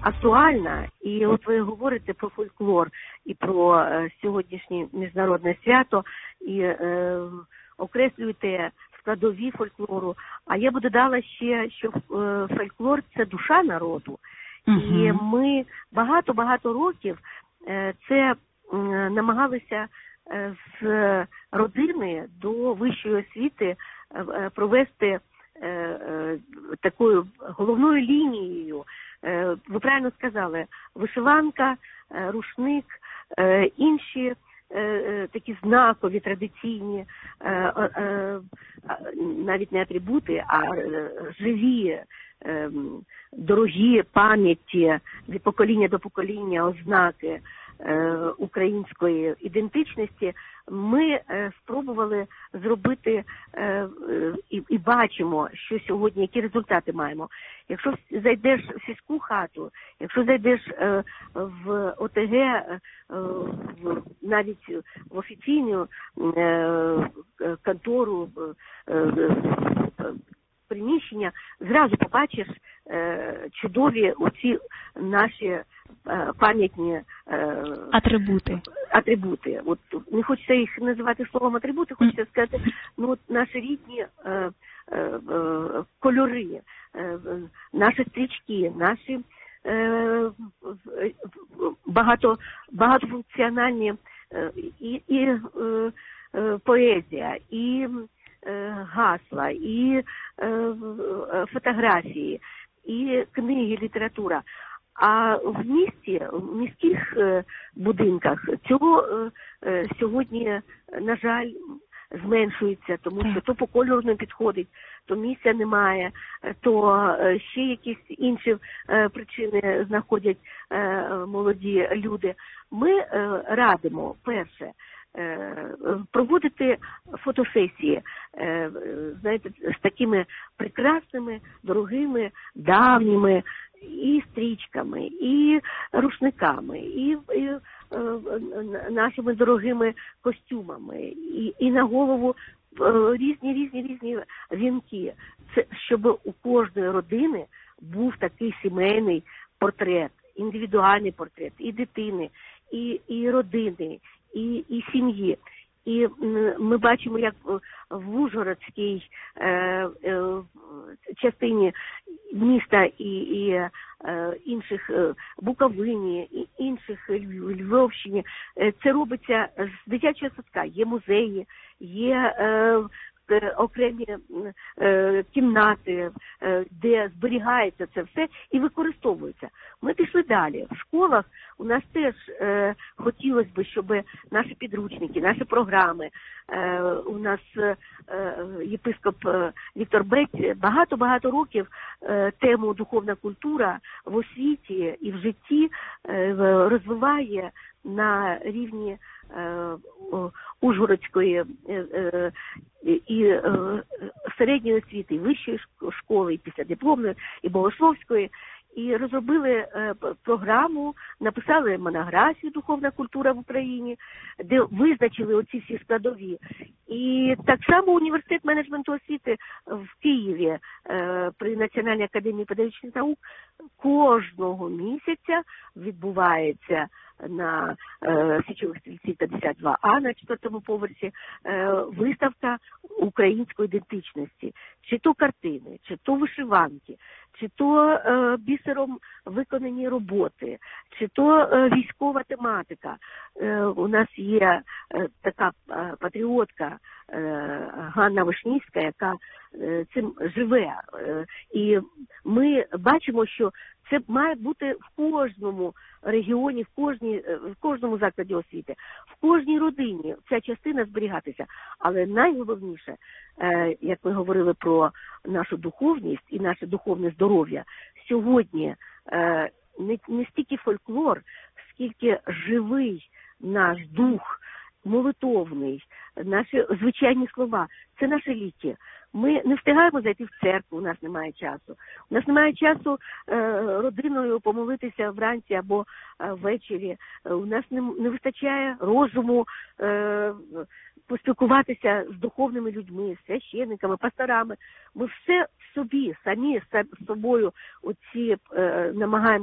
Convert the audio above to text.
актуальна. І от ви говорите про фольклор і про сьогоднішнє міжнародне свято, і окреслюєте складові фольклору. А я б додала ще, що фольклор – це душа народу. І ми багато років це намагалися з родини до вищої освіти провести такою головною лінією. Ви правильно сказали, вишиванка, рушник, інші такі знакові, традиційні, навіть не атрибути, а живі, дорогі пам'яті від покоління до покоління, ознаки української ідентичності, ми спробували зробити і бачимо, що сьогодні, які результати маємо. Якщо зайдеш в сільську хату, якщо зайдеш в ОТГ, навіть в офіційну контору, приміщення, зразу побачиш чудові оці наші пам'ятні атрибути. От не хочеться їх називати словом атрибути, хочеться сказати, ну от наші рідні кольори, наші стрічки, наші багатофункціональні і поезія, і гасла, і фотографії, і книги, література. А в міських будинках цього сьогодні, на жаль, зменшується, тому що то по кольору не підходить, то місця немає, то ще якісь інші причини знаходять молоді люди. Ми радимо, перше, проводити фотосесії, знаєте, з такими прекрасними, дорогими, давніми і стрічками, і рушниками, і нашими дорогими костюмами, і на голову різні вінки. Це щоб у кожної родини був такий сімейний портрет, індивідуальний портрет і дитини, і родини, і сім'ї. І ми бачимо, як в Ужгородській частині міста і інших Буковині, і інших Львовщині, це робиться з дитячого садка. Є музеї, є окремі кімнати, де зберігається це все і використовується. Ми пішли далі. В школах у нас теж хотілося б, щоб наші підручники, наші програми, у нас єпископ Віктор Бець багато років тему духовна культура в освіті і в житті розвиває на рівні Ужгородської і середньої освіти, і вищої школи, і післядипломної, і богословської. І розробили програму, написали монографію «Духовна культура в Україні», де визначили оці всі складові. І так само університет менеджменту освіти в Києві при Національній академії педагогічних наук кожного місяця відбувається на Січових стрільців 52А на 4-му поверсі виставка української ідентичності. Чи то картини, чи то вишиванки, чи то бісером виконані роботи, чи то військова тематика. У нас є така патріотка Ганна Вишнівська, яка цим живе. І ми бачимо, що це має бути в кожному регіоні, в кожному закладі освіти, в кожній родині ця частина зберігатися. Але найголовніше, як ми говорили про нашу духовність і наше духовне здоров'я, сьогодні не стільки фольклор, скільки живий наш дух, молитовний, наші звичайні слова. Це наші ліки. Ми не встигаємо зайти в церкву, у нас немає часу. У нас немає часу родиною помолитися вранці або ввечері. У нас не вистачає розуму поспілкуватися з духовними людьми, священниками, пасторами. Ми все в собі, самі з собою оці намагаємося